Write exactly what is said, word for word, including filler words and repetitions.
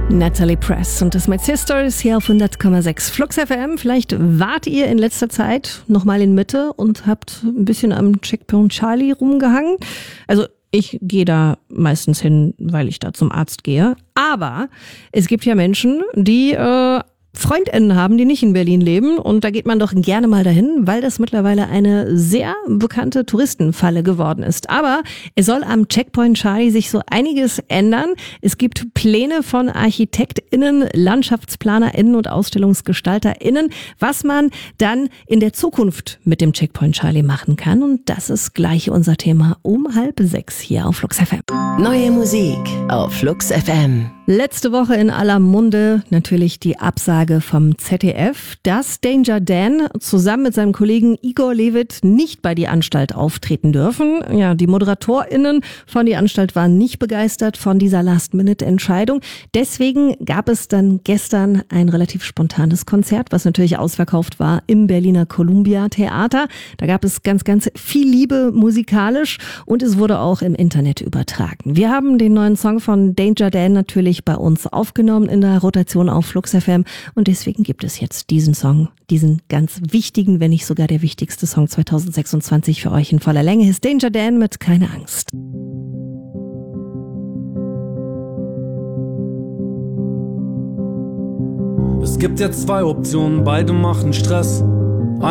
Natalie Press und das My Sisters hier auf hundert Komma sechs Flux F M. Vielleicht wart ihr in letzter Zeit nochmal in Mitte und habt ein bisschen am Checkpoint Charlie rumgehangen. Also ich gehe da meistens hin, weil ich da zum Arzt gehe. Aber es gibt ja Menschen, die äh, FreundInnen haben, die nicht in Berlin leben. Und da geht man doch gerne mal dahin, weil das mittlerweile eine sehr bekannte Touristenfalle geworden ist. Aber es soll am Checkpoint Charlie sich so einiges ändern. Es gibt Pläne von ArchitektInnen, LandschaftsplanerInnen und AusstellungsgestalterInnen, was man dann in der Zukunft mit dem Checkpoint Charlie machen kann. Und das ist gleich unser Thema um halb sechs hier auf Flux F M. Neue Musik auf Flux F M. Letzte Woche in aller Munde natürlich die Absage vom Z D F, dass Danger Dan zusammen mit seinem Kollegen Igor Levit nicht bei die Anstalt auftreten dürfen. Ja, die ModeratorInnen von die Anstalt waren nicht begeistert von dieser Last-Minute-Entscheidung. Deswegen gab es dann gestern ein relativ spontanes Konzert, was natürlich ausverkauft war im Berliner Columbia Theater. Da gab es ganz, ganz viel Liebe musikalisch und es wurde auch im Internet übertragen. Wir haben den neuen Song von Danger Dan natürlich bei uns aufgenommen in der Rotation auf Flux F M und deswegen gibt es jetzt diesen Song, diesen ganz wichtigen, wenn nicht sogar der wichtigste Song zwanzig sechsundzwanzig für euch in voller Länge. Hier ist Danger Dan mit Keine Angst. Es gibt jetzt zwei Optionen, beide machen Stress.